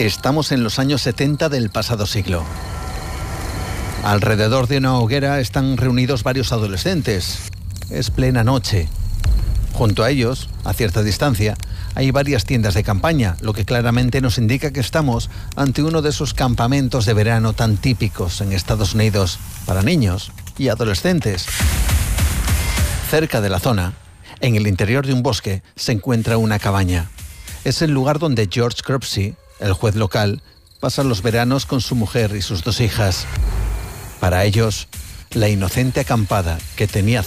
Estamos en los años 70 del pasado siglo. Alrededor de una hoguera están reunidos varios adolescentes. Es plena noche. Junto a ellos, a cierta distancia, hay varias tiendas de campaña, lo que claramente nos indica que estamos ante uno de esos campamentos de verano tan típicos en Estados Unidos para niños y adolescentes. Cerca de la zona, en el interior de un bosque, se encuentra una cabaña. Es el lugar donde George Cropsey, el juez local, pasa los veranos con su mujer y sus 2 hijas. Para ellos, la inocente acampada que tenía